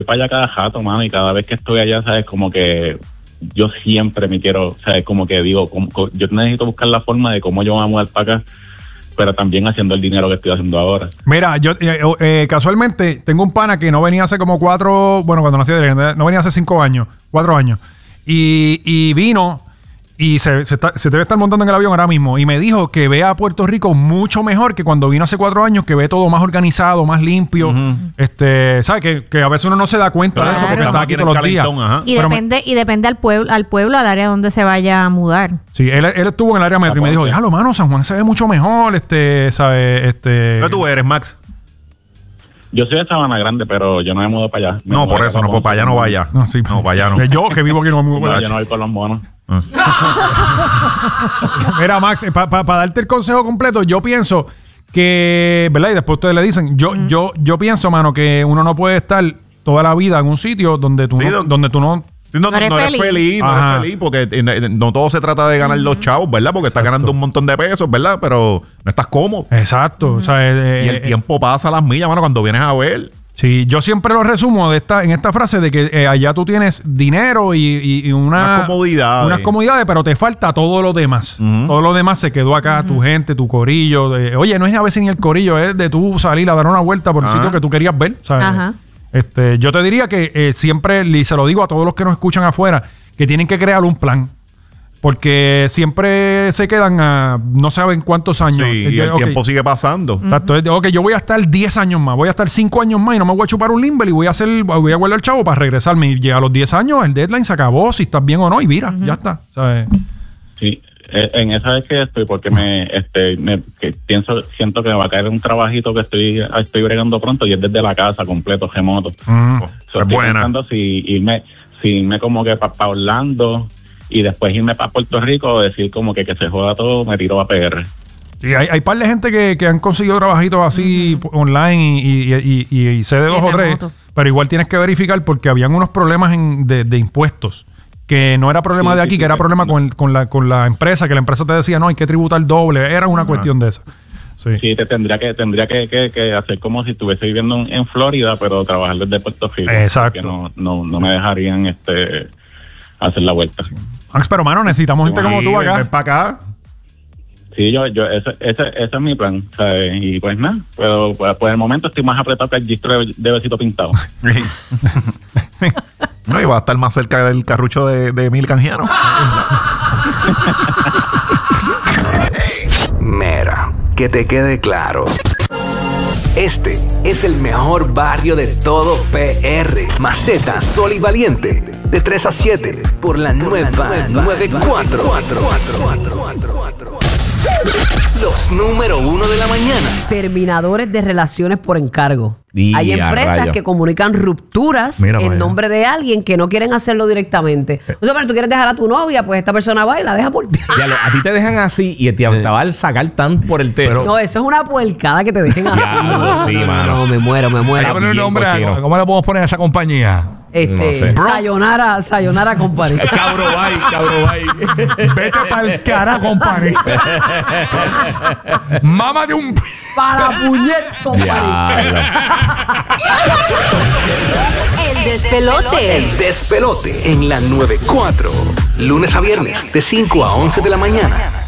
para allá cada jato, mano, y cada vez que estoy allá, ¿sabes? Como que yo siempre me quiero, ¿sabes? Como que digo, yo necesito buscar la forma de cómo yo me voy a mudar para acá, pero también haciendo el dinero que estoy haciendo ahora. Mira, yo casualmente tengo un pana que no venía hace como 4, bueno, cuando nací, no venía hace 5 años, 4 años, y vino y se debe estar montando en el avión ahora mismo, y me dijo que ve a Puerto Rico mucho mejor que cuando vino hace 4 años, que ve todo más organizado, más limpio. ¿Sabes? Que a veces uno no se da cuenta de eso porque está aquí todos los días. Y depende al pueblo, al área donde se vaya a mudar. Sí, él estuvo en el área metro y me dijo, déjalo, mano, San Juan se ve mucho mejor, ¿sabes? ¿Qué tú eres, Max? Yo soy de Sabana Grande, pero yo no me mudo para allá. No, por eso, no, pues para allá no vaya. No, sí, no, para allá no. Yo que vivo aquí no me mudo para allá. Yo no voy con los monos. Mira, Max, para darte el consejo completo, yo pienso que, ¿verdad? Y después ustedes le dicen, yo pienso, mano, que uno no puede estar toda la vida en un sitio donde tú no eres feliz, porque no todo se trata de ganar los chavos, ¿verdad? Porque estás ganando un montón de pesos, ¿verdad? Pero no estás cómodo. Exacto. O sea, y el tiempo pasa a las millas, mano, cuando vienes a ver. Sí, yo siempre lo resumo en esta frase de que allá tú tienes dinero y unas comodidades, pero te falta todo lo demás. Todo lo demás se quedó acá, tu gente, tu corillo. Oye, no es a veces ni el corillo, es de tú salir a dar una vuelta por el sitio que tú querías ver, ¿sabes? Ajá. Yo te diría que siempre, y se lo digo a todos los que nos escuchan afuera, que tienen que crear un plan. Porque siempre se quedan a no saben cuántos años. Sí, y el tiempo sigue pasando. Exacto. Yo voy a estar 10 años más, voy a estar 5 años más y no me voy a chupar un limber y voy a guardar el chavo para regresarme. Y llega a los 10 años, el deadline se acabó, si estás bien o no, y mira, ya está. ¿Sabes? Sí, en esa vez que estoy, porque siento que me va a caer un trabajito que estoy bregando pronto y es desde la casa, completo, remoto. Estoy pensando si irme como que para Orlando y después irme para Puerto Rico, decir como que se joda todo, me tiro a PR. Sí, hay par de gente que han conseguido trabajitos así online y sé de 2 o 3, pero igual tienes que verificar porque habían unos problemas de impuestos. Que no era problema de aquí, que era problema con la empresa, que la empresa te decía, no, hay que tributar doble. Era una cuestión de esa. Sí, tendría que hacer como si estuviese viviendo en Florida, pero trabajar desde Puerto Rico. Exacto. Porque no me dejarían hacer la vuelta. Sí. Max, pero mano, necesitamos gente como tú acá. Ven para acá. Sí, ese es mi plan, ¿sabes? Y pues nada, pero por el momento estoy más apretado que el gistro de besito pintado. No, y va a estar más cerca del carrucho de Emil Canjiano. Mira, que te quede claro. Este es el mejor barrio de todo PR. Maceta, Sol y Valiente. De 3 a 7 por la nueva 94. Los número 1 de la mañana. Terminadores de relaciones por encargo. Hay empresas que comunican rupturas en nombre de alguien que no quieren hacerlo directamente. O sea, pero tú quieres dejar a tu novia, pues esta persona va y la deja por ti. A ti te dejan así y te va a sacar tan por el techo. No, eso es una puercada que te dejen así. Sí, mano. No, me muero. Hay que poner un nombre. ¿Cómo le podemos poner a esa compañía? No sé. Sayonara Company. Cabro bye. Vete pa'l cara, Company. Mamá de un... Para puñetes, Company. El despelote en la 94. Lunes a viernes de 5 a 11 de la mañana.